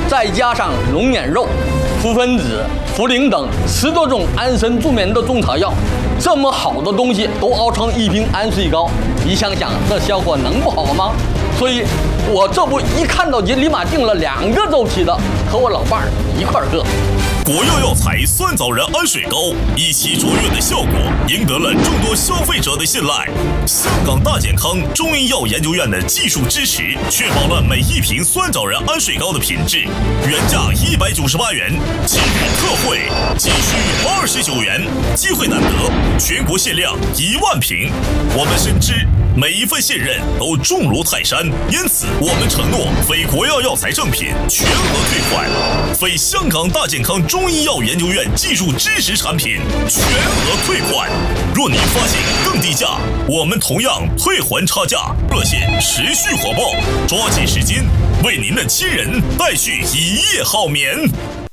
再加上龙眼肉、茯分子、茯苓等10多种安神助眠的中草药，这么好的东西都熬成一瓶安睡膏，你想想这效果能不好吗？所以，我这不一看到就立马订了2个周期的，和我老伴儿一块儿喝。 国药药材酸枣仁安水膏一起卓越的效果，赢得了众多消费者的信赖。香港大健康中医药研究院的技术支持，确保了每一瓶酸枣仁安水膏的品质。原价198元，今日特惠仅需29元，机会难得，全国限量1万瓶。我们深知每一份信任都重如泰山，因此我们承诺非国药药材正品全额退款，非香港大健康中医药研究院技术支持产品全额退款。若您发现更低价，我们同样退还差价。热线持续火爆，抓紧时间为您的亲人带去一夜好眠。